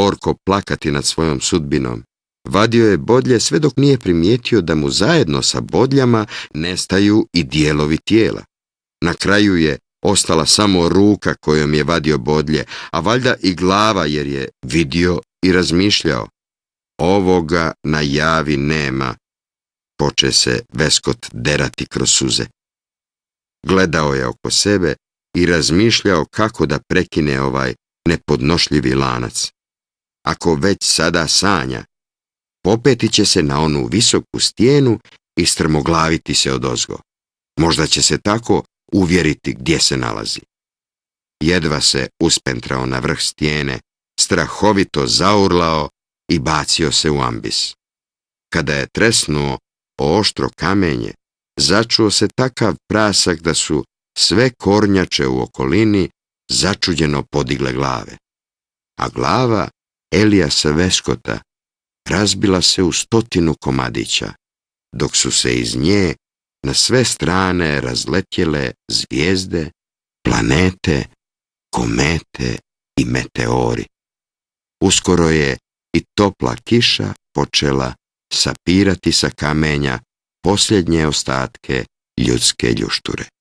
gorko plakati nad svojom sudbinom. Vadio je bodlje sve dok nije primijetio da mu zajedno sa bodljama nestaju i dijelovi tijela. Na kraju je ostala samo ruka kojom je vadio bodlje, a valjda i glava jer je vidio i razmišljao. Ovoga na javi nema, poče se Veskot derati kroz suze. Gledao je oko sebe i razmišljao kako da prekine ovaj nepodnošljivi lanac. Ako već sada sanja, popeti će se na onu visoku stijenu i strmoglaviti se odozgo. Možda će se tako uvjeriti gdje se nalazi. Jedva se uspentrao na vrh stijene, strahovito zaurlao i bacio se u ambis. Kada je tresnuo o oštro kamenje, začuo se takav prasak da su sve kornjače u okolini začuđeno podigle glave. A glava Elijasa Veskota razbila se u 100 komadića, dok su se iz nje na sve strane razletjele zvijezde, planete, komete i meteori. Uskoro je i topla kiša počela sapirati sa kamenja posljednje ostatke ljudske ljušture.